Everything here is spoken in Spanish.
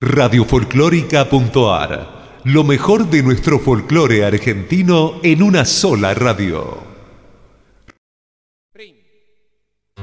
Radiofolclórica.ar. Lo mejor de nuestro folclore argentino en una sola radio.